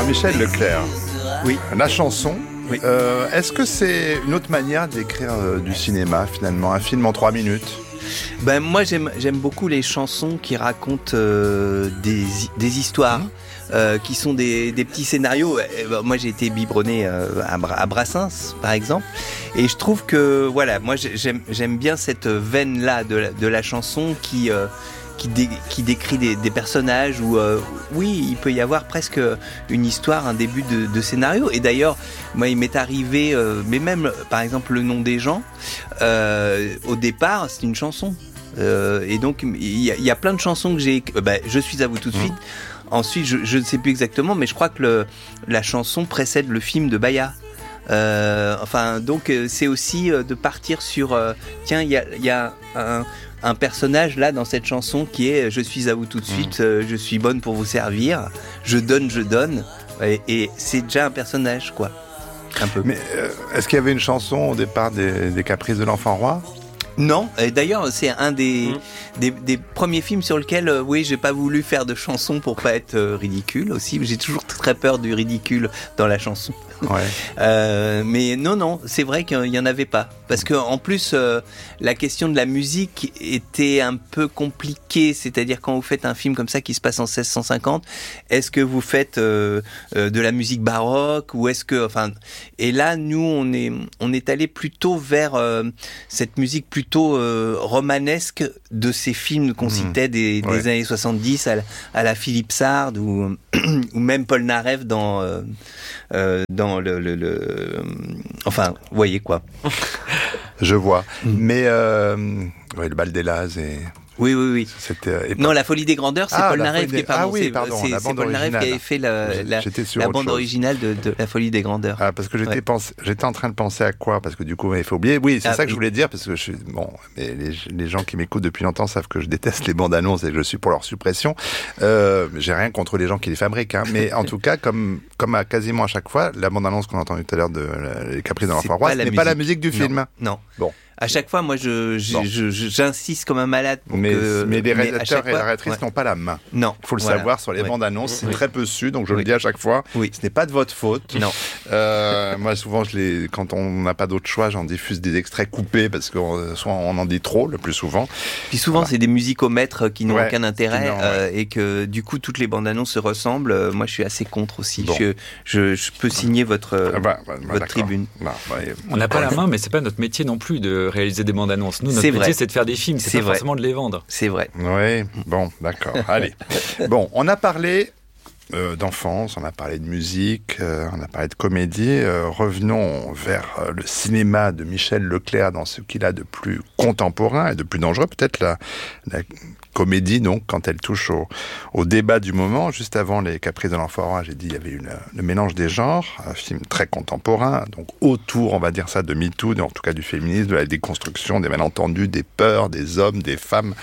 Alors Michel Leclerc, Oui. la chanson, Oui. est-ce que c'est une autre manière d'écrire du cinéma finalement, un film en 3 minutes? Ben moi j'aime beaucoup les chansons qui racontent des histoires. Qui sont des petits scénarios. Moi j'ai été biberonné à Brassens par exemple, et je trouve que voilà, moi j'aime bien cette veine là de la chanson qui décrit des personnages où oui, il peut y avoir presque une histoire, un début de scénario. Et d'ailleurs, moi il m'est arrivé, mais même par exemple Le Nom des gens, au départ c'est une chanson. Et donc il y a plein de chansons que j'ai. Je suis à vous tout de suite. Ensuite, je ne sais plus exactement, mais je crois que la chanson précède le film de Baya. Donc c'est aussi de partir sur tiens, il y a un personnage là dans cette chanson qui est je suis à vous tout de suite, je suis bonne pour vous servir, je donne, et c'est déjà un personnage quoi, un peu. Mais est-ce qu'il y avait une chanson au départ des Caprices de l'Enfant Roi? Non, et d'ailleurs c'est un des premiers films sur lequel oui, j'ai pas voulu faire de chanson pour pas être ridicule aussi. J'ai toujours très peur du ridicule dans la chanson. Ouais. Mais non, c'est vrai qu'il y en avait pas, parce que en plus la question de la musique était un peu compliquée. C'est-à-dire quand vous faites un film comme ça qui se passe en 1650, est-ce que vous faites de la musique baroque ou est-ce que et là nous on est allé plutôt vers cette musique plutôt romanesque de ces films qu'on citait des années 70 à la Philippe Sard ou même Paul Narev dans vous voyez quoi. Je vois. Mais le Bal des Lazes et... Oui. C'était, non, La Folie des Grandeurs, c'est Paul Narev qui est c'est Paul Narev qui avait fait la bande originale de La Folie des Grandeurs. Ah, parce que j'étais en train de penser à quoi? Parce que du coup, il faut oublier. Oui, c'est ça que je voulais dire, parce que mais les gens qui m'écoutent depuis longtemps savent que je déteste les bandes annonces et que je suis pour leur suppression. J'ai rien contre les gens qui les fabriquent, hein. Mais en tout cas, comme à quasiment à chaque fois, la bande annonce qu'on a entendue tout à l'heure de Les Caprices de l'Enfant Roi, ce n'est pas la musique du film. Non. Bon. À chaque fois, moi, j'insiste comme un malade. Mais les réalisateurs et les réalisatrices n'ont pas la main. Non. Il faut le savoir sur les bandes annonces, c'est très peu su, donc je le dis à chaque fois. Oui. Ce n'est pas de votre faute. Non. Moi, souvent, quand on n'a pas d'autre choix, j'en diffuse des extraits coupés parce que soit on en dit trop, le plus souvent. Puis souvent, c'est des musicomètres qui n'ont aucun intérêt et que du coup, toutes les bandes annonces se ressemblent. Moi, je suis assez contre aussi. Bon. Je peux signer votre tribune. On n'a pas la main, mais c'est pas notre métier non plus de réaliser des bandes annonces. Nous, notre métier, c'est de faire des films, c'est pas forcément de les vendre. C'est vrai. Oui, bon, d'accord. Allez. Bon, on a parlé d'enfance, on a parlé de musique, on a parlé de comédie. Revenons vers le cinéma de Michel Leclerc dans ce qu'il a de plus contemporain et de plus dangereux. Peut-être la comédie, donc, quand elle touche au débat du moment. Juste avant Les Caprices de l'Enfant Roi, j'ai dit il y avait le mélange des genres, un film très contemporain, donc autour, on va dire ça, de MeToo, en tout cas du féminisme, de la déconstruction des malentendus, des peurs, des hommes, des femmes,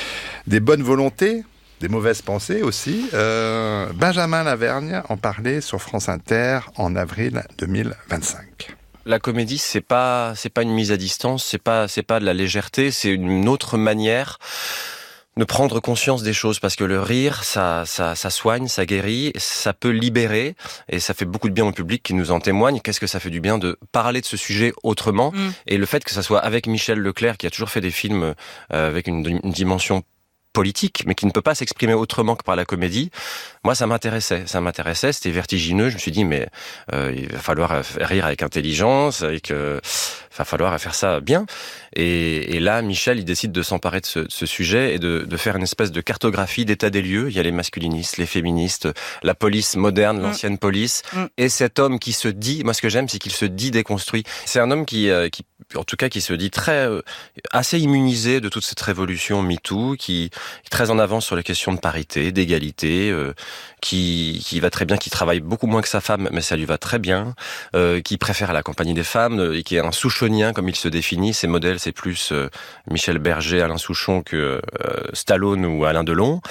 des bonnes volontés, des mauvaises pensées aussi. Benjamin Lavergne en parlait sur France Inter en avril 2025. La comédie, c'est pas une mise à distance, c'est pas de la légèreté, c'est une autre manière de prendre conscience des choses, parce que le rire, ça soigne, ça guérit, ça peut libérer, et ça fait beaucoup de bien au public qui nous en témoigne. Qu'est-ce que ça fait du bien de parler de ce sujet autrement, et le fait que ça soit avec Michel Leclerc, qui a toujours fait des films avec une dimension politique, mais qui ne peut pas s'exprimer autrement que par la comédie. Moi, ça m'intéressait, c'était vertigineux. Je me suis dit, mais il va falloir rire avec intelligence, va falloir faire ça bien. Et là, Michel, il décide de s'emparer de ce sujet et de faire une espèce de cartographie d'état des lieux. Il y a les masculinistes, les féministes, la police moderne, l'ancienne police, et cet homme qui se dit, moi ce que j'aime, c'est qu'il se dit déconstruit. C'est un homme qui en tout cas, qui se dit assez immunisé de toute cette révolution MeToo, qui est très en avance sur les questions de parité, d'égalité, qui va très bien, qui travaille beaucoup moins que sa femme, mais ça lui va très bien, qui préfère la compagnie des femmes, et qui est un souchonien comme il se définit. Ses modèles, c'est plus Michel Berger, Alain Souchon que Stallone ou Alain Delon,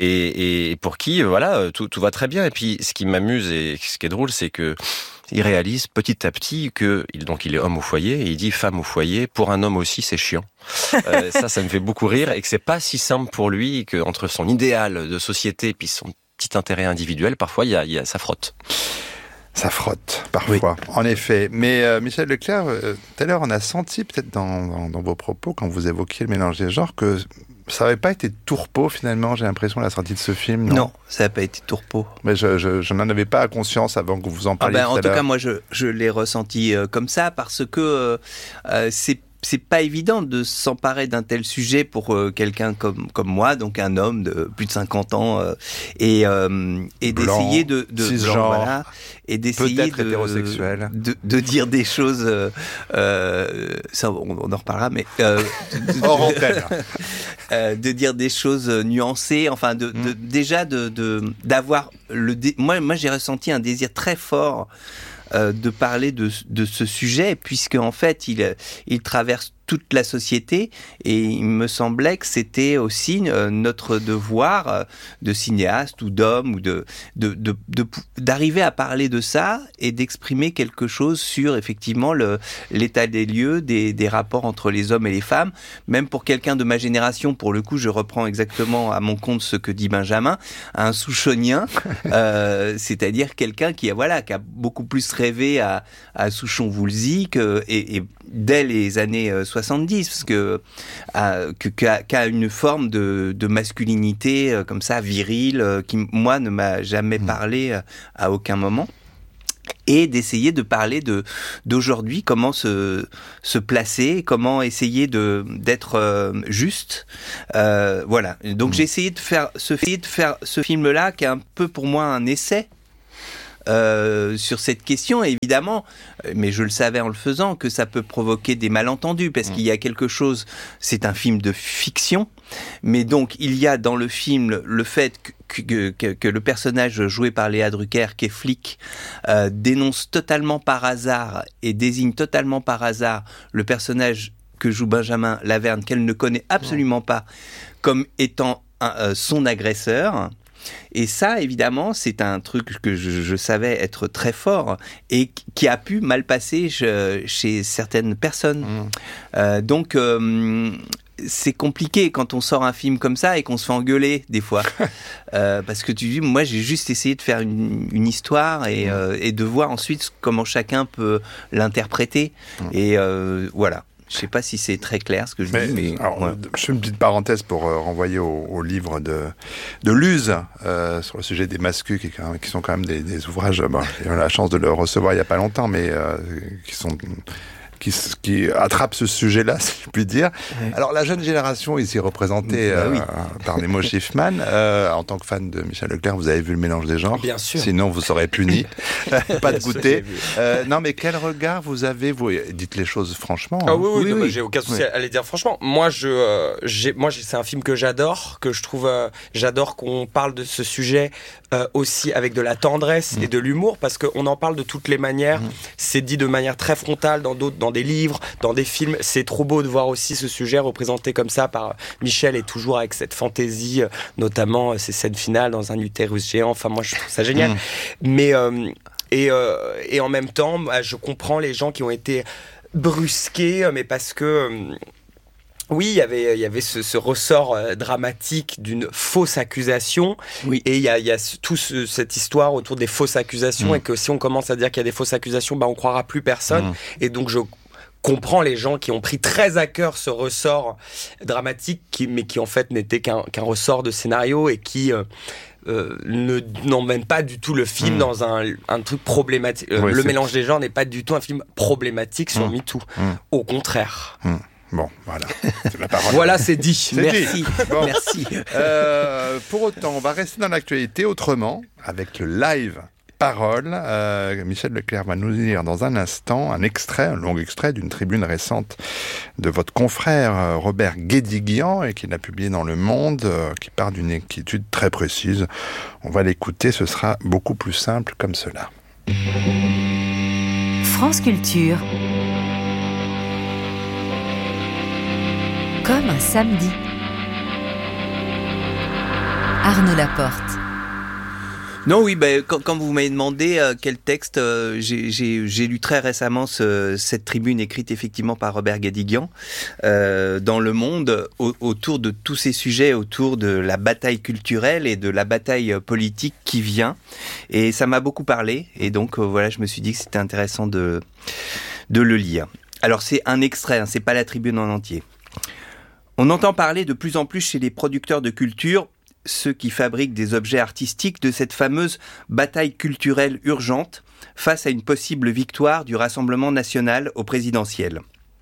et pour qui, voilà, tout va très bien. Et puis, ce qui m'amuse et ce qui est drôle, c'est que il réalise petit à petit que il est homme au foyer, et il dit femme au foyer, pour un homme aussi c'est chiant. Ça me fait beaucoup rire, et que c'est pas si simple pour lui, que entre son idéal de société puis son petit intérêt individuel, parfois ça frotte. Ça frotte, parfois, oui. En effet. Mais Michel Leclerc, tout à l'heure, on a senti peut-être dans vos propos, quand vous évoquiez le mélange des genres, que ça n'avait pas été tourpeau, finalement, j'ai l'impression, à la sortie de ce film, non ? Non, ça n'a pas été tourpeau. Mais je n'en avais pas conscience avant que vous en parliez tout à l'heure. En tout cas, moi, je l'ai ressenti comme ça, parce que c'est pas évident de s'emparer d'un tel sujet pour quelqu'un comme moi, donc un homme de plus de 50 ans, et d'essayer de cisgenre, voilà, et d'essayer peut-être hétérosexuel, de dire des choses, ça on en reparlera, mais hors antenne, de dire des choses nuancées, enfin déjà d'avoir moi j'ai ressenti un désir très fort de parler de ce sujet, puisque en fait il traverse toute la société, et il me semblait que c'était aussi notre devoir de cinéaste ou d'homme, ou d'arriver à parler de ça et d'exprimer quelque chose sur effectivement l'état des lieux, des rapports entre les hommes et les femmes. Même pour quelqu'un de ma génération, pour le coup, je reprends exactement à mon compte ce que dit Benjamin, un Souchonien, c'est-à-dire quelqu'un qui a beaucoup plus rêvé à Souchon-Woolsey et dès les années 70, parce qu'a une forme de masculinité comme ça, virile, qui, moi, ne m'a jamais parlé à aucun moment. Et d'essayer de parler d'aujourd'hui, comment se placer, comment essayer d'être juste. Voilà. Donc j'ai essayé de faire ce film-là, qui est un peu pour moi un essai sur cette question, évidemment, mais je le savais en le faisant, que ça peut provoquer des malentendus, parce qu'il y a quelque chose, c'est un film de fiction, mais donc il y a dans le film le fait que le personnage joué par Léa Drucker, qui est flic, dénonce totalement par hasard et désigne totalement par hasard le personnage que joue Benjamin Laverne, qu'elle ne connaît absolument pas, comme étant son agresseur. Et ça, évidemment, c'est un truc que je savais être très fort et qui a pu mal passer chez certaines personnes. Donc, c'est compliqué quand on sort un film comme ça et qu'on se fait engueuler des fois. Parce que tu dis, moi, j'ai juste essayé de faire une histoire et de voir ensuite comment chacun peut l'interpréter. Et voilà. Je ne sais pas si c'est très clair ce que je dis, mais... Alors, ouais. Je fais une petite parenthèse pour renvoyer au livre de Luz sur le sujet des mascus, qui sont quand même des ouvrages... j'ai eu la chance de le recevoir il n'y a pas longtemps, mais qui attrape ce sujet-là, si je puis dire. Oui. Alors, la jeune génération ici représentée par Nemo Schiffman, en tant que fan de Michel Leclerc, vous avez vu le mélange des genres. Bien sûr. Sinon, vous serez puni. Pas de goûter. Non, mais quel regard vous avez, vous dites les choses franchement. Ah oui. Non, j'ai aucun souci à les dire franchement. Moi, c'est un film que j'adore, que je trouve... j'adore qu'on parle de ce sujet aussi avec de la tendresse et de l'humour, parce qu'on en parle de toutes les manières. C'est dit de manière très frontale dans des livres, dans des films. C'est trop beau de voir aussi ce sujet représenté comme ça par Michel, et toujours avec cette fantaisie, notamment ces scènes finales dans un utérus géant. Enfin, moi, je trouve ça génial. Mais et en même temps, je comprends les gens qui ont été brusqués, mais parce que oui, il y avait ce ressort dramatique d'une fausse accusation, et il y a toute cette histoire autour des fausses accusations, et que si on commence à dire qu'il y a des fausses accusations, on croira plus personne. Et donc je comprends les gens qui ont pris très à cœur ce ressort dramatique, mais qui en fait n'était qu'un ressort de scénario, et qui n'emmène pas du tout le film dans un truc problématique. Le mélange des genres n'est pas du tout un film problématique sur MeToo. Au contraire. Bon, voilà. C'est la parole. Voilà, c'est dit. Merci. Bon. Merci. Pour autant, on va rester dans l'actualité autrement, avec le live Parole. Michel Leclerc va nous lire dans un instant un long extrait d'une tribune récente de votre confrère Robert Guédiguian, et qu'il a publié dans Le Monde, qui part d'une inquiétude très précise. On va l'écouter, ce sera beaucoup plus simple comme cela. France Culture. Comme un samedi. Arnaud Laporte. Non, oui, quand vous m'avez demandé quel texte, j'ai lu très récemment cette tribune écrite effectivement par Robert Guédiguian dans Le Monde autour de tous ces sujets, autour de la bataille culturelle et de la bataille politique qui vient. Et ça m'a beaucoup parlé. Et donc voilà, je me suis dit que c'était intéressant de le lire. Alors c'est un extrait, c'est pas la tribune en entier. On entend parler de plus en plus chez les producteurs de culture, ceux qui fabriquent des objets artistiques, de cette fameuse bataille culturelle urgente face à une possible victoire du Rassemblement national au présidentiel.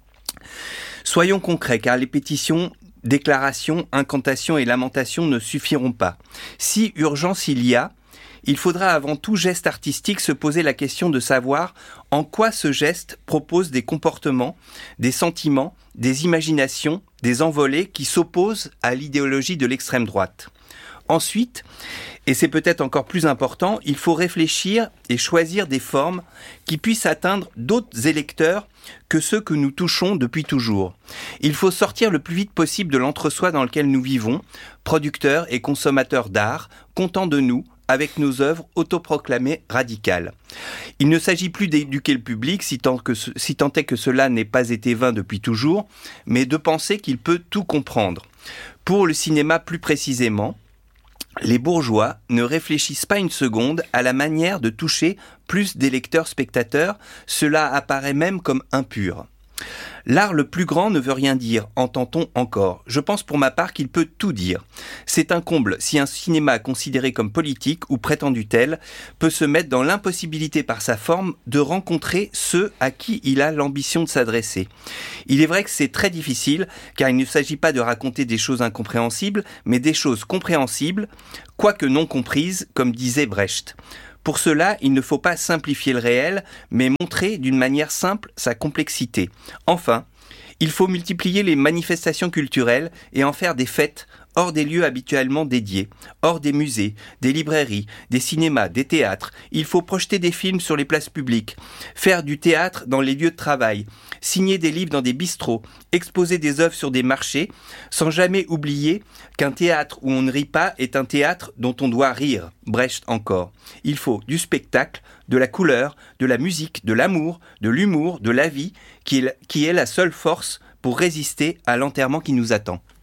Soyons concrets, car les pétitions, déclarations, incantations et lamentations ne suffiront pas. Si urgence il y a, il faudra avant tout geste artistique se poser la question de savoir en quoi ce geste propose des comportements, des sentiments, des imaginations, des envolées qui s'opposent à l'idéologie de l'extrême droite. Ensuite, et c'est peut-être encore plus important, il faut réfléchir et choisir des formes qui puissent atteindre d'autres électeurs que ceux que nous touchons depuis toujours. Il faut sortir le plus vite possible de l'entre-soi dans lequel nous vivons, producteurs et consommateurs d'art, contents de nous, avec nos œuvres autoproclamées radicales. Il ne s'agit plus d'éduquer le public, si tant est que cela n'ait pas été vain depuis toujours, mais de penser qu'il peut tout comprendre. Pour le cinéma plus précisément, les bourgeois ne réfléchissent pas une seconde à la manière de toucher plus d'électeurs-spectateurs, cela apparaît même comme impur. L'art le plus grand ne veut rien dire, entend-on encore. Je pense pour ma part qu'il peut tout dire. C'est un comble si un cinéma considéré comme politique ou prétendu tel peut se mettre dans l'impossibilité par sa forme de rencontrer ceux à qui il a l'ambition de s'adresser. Il est vrai que c'est très difficile, car il ne s'agit pas de raconter des choses incompréhensibles, mais des choses compréhensibles, quoique non comprises, comme disait Brecht. Pour cela, il ne faut pas simplifier le réel, mais montrer d'une manière simple sa complexité. Enfin, il faut multiplier les manifestations culturelles et en faire des fêtes hors des lieux habituellement dédiés, hors des musées, des librairies, des cinémas, des théâtres. Il faut projeter des films sur les places publiques, faire du théâtre dans les lieux de travail, signer des livres dans des bistrots, exposer des œuvres sur des marchés, sans jamais oublier qu'un théâtre où on ne rit pas est un théâtre dont on doit rire. Brecht encore. Il faut du spectacle, de la couleur, de la musique, de l'amour, de l'humour, de la vie, qui est la seule force pour résister à l'enterrement qui nous attend.